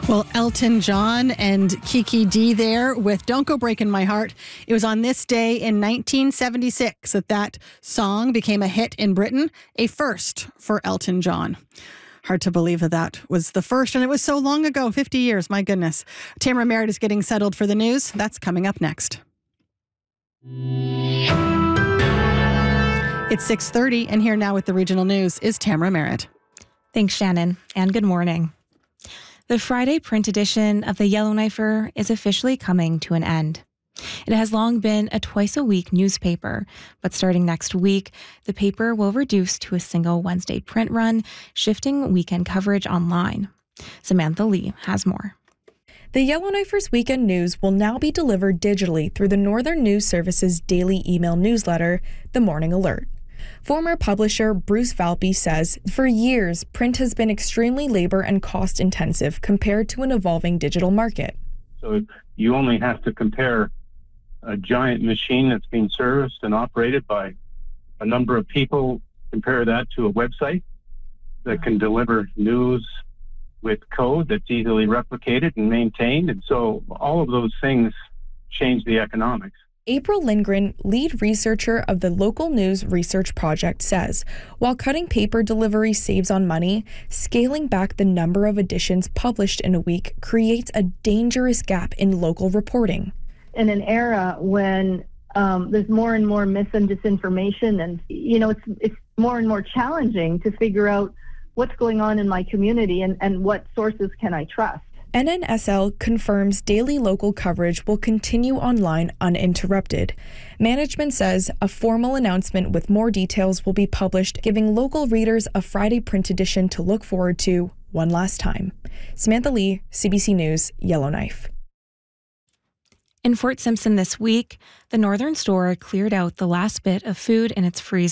Well, Elton John and Kiki D there with Don't Go Breaking My Heart. It was on this day in 1976 that song became a hit in Britain, a first for Elton John. Hard to believe that was the first, and it was so long ago, 50 years, my goodness. Tamara Merritt is getting settled for the news. That's coming up next. It's 6:30, and here now with the regional news is Tamara Merritt. Thanks, Shannon, and good morning. The Friday print edition of the Yellowknifer is officially coming to an end. It has long been a twice-a-week newspaper, but starting next week, the paper will reduce to a single Wednesday print run, shifting weekend coverage online. Samantha Lee has more. The Yellowknifer's weekend news will now be delivered digitally through the Northern News Service's daily email newsletter, The Morning Alert. Former publisher Bruce Valpy says, for years, print has been extremely labor and cost intensive compared to an evolving digital market. So you only have to compare a giant machine that's being serviced and operated by a number of people, compare that to a website that can deliver news with code that's easily replicated and maintained. And so all of those things change the economics. April Lindgren, lead researcher of the Local News Research Project, says, while cutting paper delivery saves on money, scaling back the number of editions published in a week creates a dangerous gap in local reporting. In an era when there's more and more myth and disinformation, and it's more and more challenging to figure out what's going on in my community and what sources can I trust. NNSL confirms daily local coverage will continue online uninterrupted. Management says a formal announcement with more details will be published, giving local readers a Friday print edition to look forward to one last time. Samantha Lee, CBC News, Yellowknife. In Fort Simpson this week, the Northern Store cleared out the last bit of food in its freezer